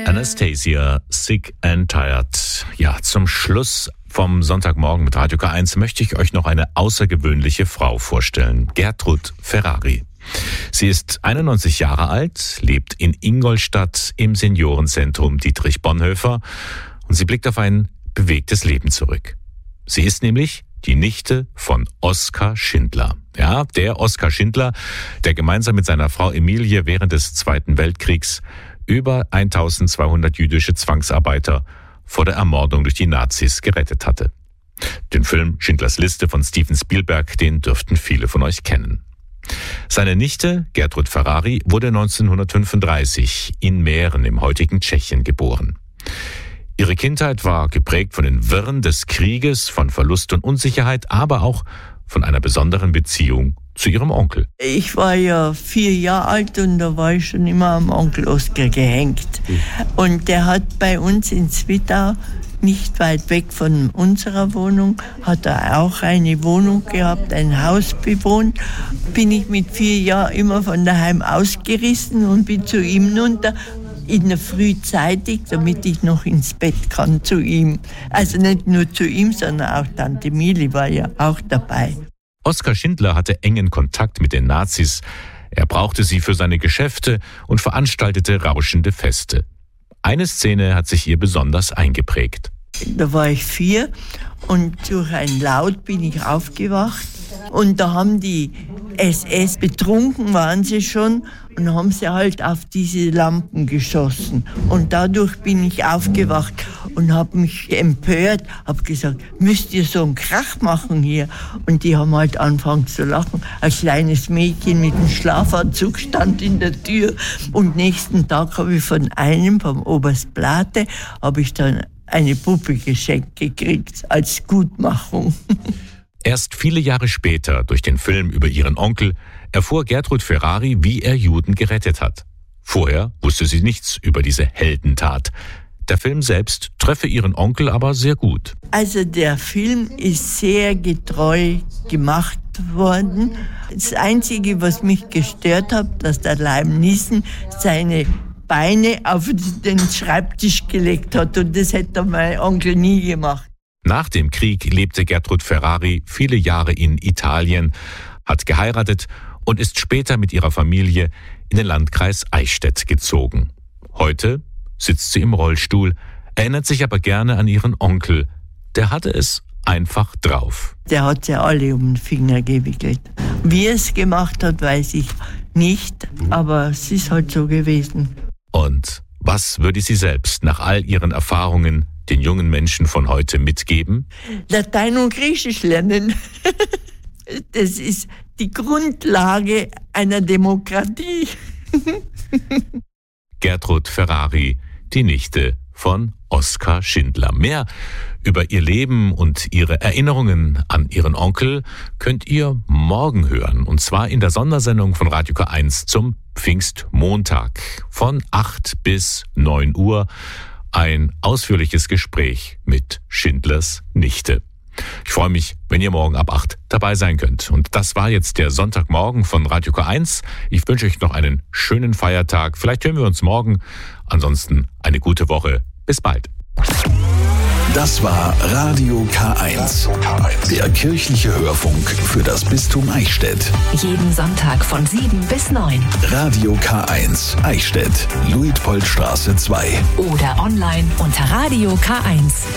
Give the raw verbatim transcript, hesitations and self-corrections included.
Anastasia, Sick and Tired. Ja, zum Schluss vom Sonntagmorgen mit Radio K eins möchte ich euch noch eine außergewöhnliche Frau vorstellen. Gertrud Ferrari. Sie ist einundneunzig Jahre alt, lebt in Ingolstadt im Seniorenzentrum Dietrich Bonhoeffer und sie blickt auf ein bewegtes Leben zurück. Sie ist nämlich die Nichte von Oskar Schindler. Ja, der Oskar Schindler, der gemeinsam mit seiner Frau Emilie während des Zweiten Weltkriegs über eintausendzweihundert jüdische Zwangsarbeiter vor der Ermordung durch die Nazis gerettet hatte. Den Film Schindlers Liste von Steven Spielberg, den dürften viele von euch kennen. Seine Nichte, Gertrud Ferrari, wurde neunzehnhundertfünfunddreißig in Mähren im heutigen Tschechien geboren. Ihre Kindheit war geprägt von den Wirren des Krieges, von Verlust und Unsicherheit, aber auch von einer besonderen Beziehung zu ihrem Onkel. Ich war ja vier Jahre alt und da war ich schon immer am Onkel Oskar gehängt. Und der hat bei uns in Zwittau, nicht weit weg von unserer Wohnung, hat er auch eine Wohnung gehabt, ein Haus bewohnt. Bin ich mit vier Jahren immer von daheim ausgerissen und bin zu ihm runter. In der Früh zeitig, damit ich noch ins Bett kann zu ihm. Also nicht nur zu ihm, sondern auch Tante Mili war ja auch dabei. Oskar Schindler hatte engen Kontakt mit den Nazis. Er brauchte sie für seine Geschäfte und veranstaltete rauschende Feste. Eine Szene hat sich ihr besonders eingeprägt. Da war ich vier und durch ein Laut bin ich aufgewacht. Und da haben die S S, betrunken waren sie schon, und haben sie halt auf diese Lampen geschossen. Und dadurch bin ich aufgewacht und habe mich empört, habe gesagt, müsst ihr so einen Krach machen hier? Und die haben halt angefangen zu lachen. Ein kleines Mädchen mit einem Schlafanzug stand in der Tür. Und nächsten Tag habe ich von einem, vom Oberst Plate, habe ich dann eine Puppe geschenkt gekriegt als Gutmachung. Erst viele Jahre später, durch den Film über ihren Onkel, erfuhr Gertrud Ferrari, wie er Juden gerettet hat. Vorher wusste sie nichts über diese Heldentat. Der Film selbst treffe ihren Onkel aber sehr gut. Also der Film ist sehr getreu gemacht worden. Das Einzige, was mich gestört hat, dass der Leim Nissen seine Beine auf den Schreibtisch gelegt hat. Und das hätte mein Onkel nie gemacht. Nach dem Krieg lebte Gertrud Ferrari viele Jahre in Italien, hat geheiratet und ist später mit ihrer Familie in den Landkreis Eichstätt gezogen. Heute sitzt sie im Rollstuhl, erinnert sich aber gerne an ihren Onkel. Der hatte es einfach drauf. Der hat sie alle um den Finger gewickelt. Wie er es gemacht hat, weiß ich nicht, aber es ist halt so gewesen. Und was würde sie selbst nach all ihren Erfahrungen den jungen Menschen von heute mitgeben? Latein und Griechisch lernen. Das ist die Grundlage einer Demokratie. Gertrud Ferrari, die Nichte von Oskar Schindler. Mehr über ihr Leben und ihre Erinnerungen an ihren Onkel könnt ihr morgen hören. Und zwar in der Sondersendung von Radio K eins zum Pfingstmontag von acht bis neun Uhr. Ein ausführliches Gespräch mit Schindlers Nichte. Ich freue mich, wenn ihr morgen ab acht dabei sein könnt. Und das war jetzt der Sonntagmorgen von Radio K eins. Ich wünsche euch noch einen schönen Feiertag. Vielleicht hören wir uns morgen. Ansonsten eine gute Woche. Bis bald. Das war Radio K eins, der kirchliche Hörfunk für das Bistum Eichstätt. Jeden Sonntag von sieben bis neun. Radio K eins, Eichstätt, Luitpoldstraße zwei. Oder online unter radio k eins